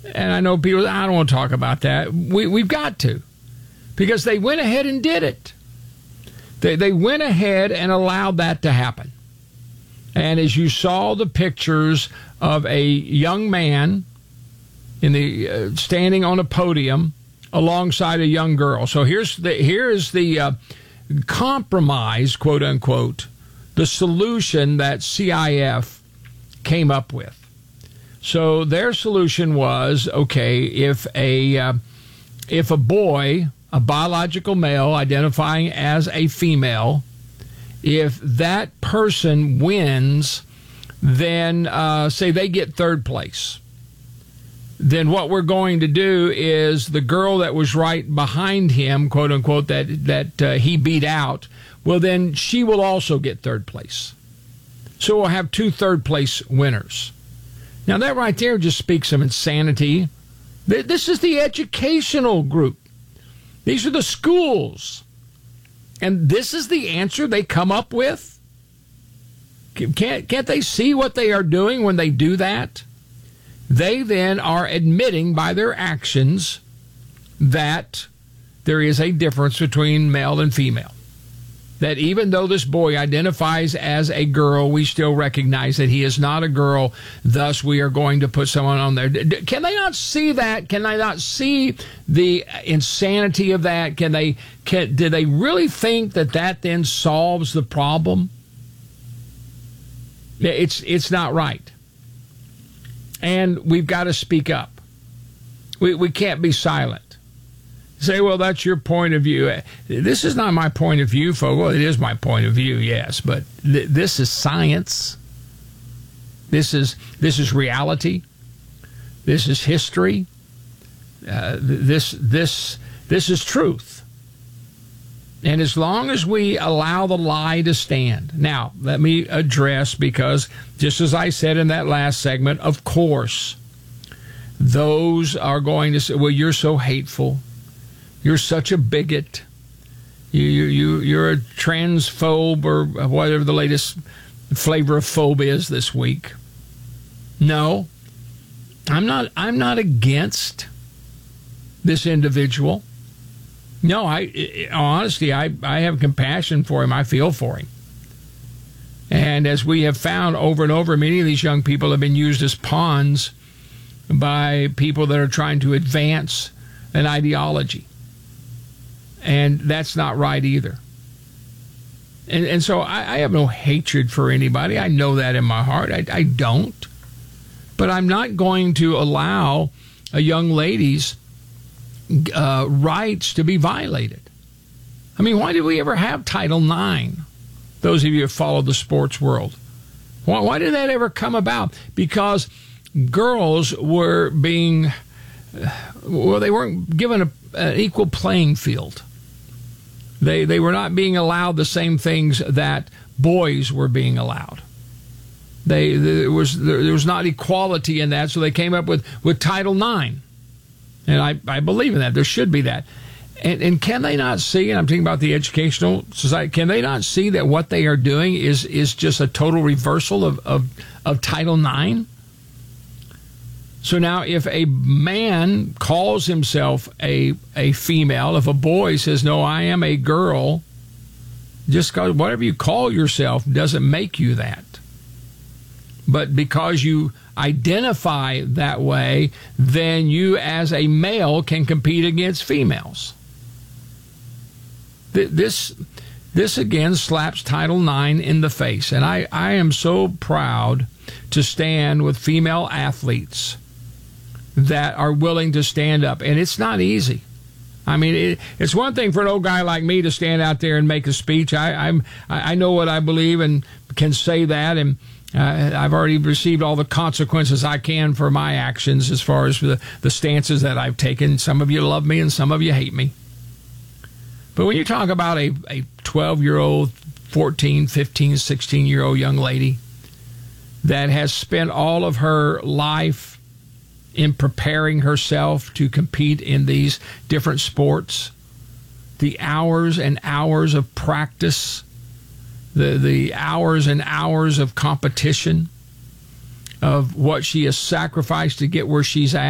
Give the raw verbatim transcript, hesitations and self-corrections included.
And I know people, I don't want to talk about that. We, we've got to, because they went ahead and did it. They, they went ahead and allowed that to happen. And as you saw the pictures of a young man in the uh, standing on a podium alongside a young girl. So here's the here is the uh, compromise, quote unquote, the solution that C I F came up with. So their solution was, okay, if a uh, if a boy, a biological male identifying as a female, if that person wins, then uh, say they get third place. Then what we're going to do is the girl that was right behind him, quote unquote, that that uh, he beat out, well, then she will also get third place. So we'll have two third place winners. Now, that right there just speaks of insanity. This is the educational group. These are the schools. And this is the answer they come up with? Can't, can't they see what they are doing when they do that? They then are admitting by their actions that there is a difference between male and female. That even though this boy identifies as a girl, we still recognize that he is not a girl. Thus, we are going to put someone on there. Can they not see that? Can they not see the insanity of that? Can they? Can, do they really think that that then solves the problem? It's it's not right. And we've got to speak up. We we can't be silent. Say, well, that's your point of view. This is not my point of view, folks. Well, it is my point of view, yes, but th this is science. This is this is reality. This is history. Uh, this this this is truth. And as long as we allow the lie to stand. Now, let me address, because just as I said in that last segment, of course, those are going to say, well, you're so hateful. You're such a bigot. You, you, you, you're a transphobe, or whatever the latest flavor of phobe is this week. No, I'm not, I'm not against this individual. No, I, honestly, I, I have compassion for him. I feel for him. And as we have found over and over, many of these young people have been used as pawns by people that are trying to advance an ideology. And that's not right either. And, and so I, I have no hatred for anybody. I know that in my heart. I, I don't. But I'm not going to allow a young lady's uh, rights to be violated. I mean, why did we ever have Title nine? Those of you who follow the sports world. Why, why did that ever come about? Because girls were being, well, they weren't given a, an equal playing field. They, they were not being allowed the same things that boys were being allowed. They, there was there was not equality in that, so they came up with, with Title nine. And I, I believe in that. There should be that. And, and can they not see, and I'm thinking about the educational society, can they not see that what they are doing is, is just a total reversal of, of, of Title nine? So now if a man calls himself a, a female, if a boy says, no, I am a girl, just because whatever you call yourself doesn't make you that. But because you identify that way, then you as a male can compete against females. This, this again slaps Title nine in the face. And I, I am so proud to stand with female athletes that are willing to stand up. And it's not easy. I mean, it, it's one thing for an old guy like me to stand out there and make a speech. I, I'm, I know what I believe and can say that, and uh, I've already received all the consequences I can for my actions as far as the, the stances that I've taken. Some of you love me and some of you hate me. But when you talk about a, a twelve-year-old, fourteen, fifteen, sixteen-year-old young lady that has spent all of her life in preparing herself to compete in these different sports, the hours and hours of practice, the, the hours and hours of competition, of what she has sacrificed to get where she's at.